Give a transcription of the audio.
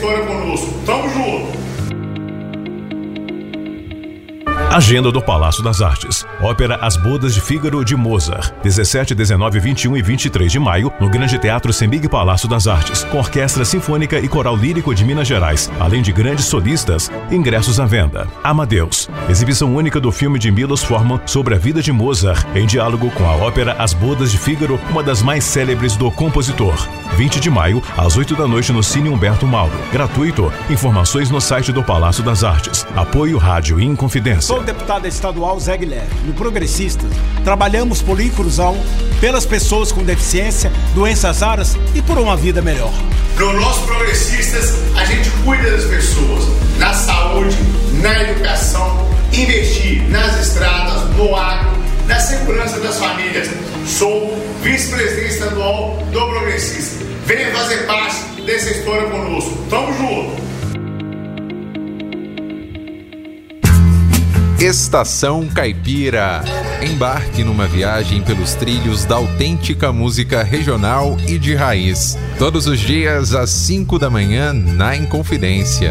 história conosco. Tamo junto! Agenda do Palácio das Artes. Ópera As Bodas de Fígaro de Mozart. 17, 19, 21 e 23 de maio, no Grande Teatro Semig Palácio das Artes, com Orquestra Sinfônica e Coral Lírico de Minas Gerais, além de grandes solistas. Ingressos à venda. Amadeus. Exibição única do filme de Milos Forman sobre a vida de Mozart, em diálogo com a ópera As Bodas de Fígaro, uma das mais célebres do compositor. 20 de maio, às 8 da noite, no Cine Humberto Mauro. Gratuito. Informações no site do Palácio das Artes. Apoio Rádio Inconfidência. Sou o deputado estadual Zé Guilherme. No Progressistas, trabalhamos por inclusão, pelas pessoas com deficiência, doenças raras e por uma vida melhor. No nosso Progressistas, a gente cuida das pessoas, na saúde, na educação, investir nas estradas, no agro, na segurança das famílias. Sou vice-presidente estadual do Progressista. Venha fazer parte dessa história conosco. Tamo junto! Estação Caipira. Embarque numa viagem pelos trilhos da autêntica música regional e de raiz. Todos os dias às 5 da manhã na Inconfidência.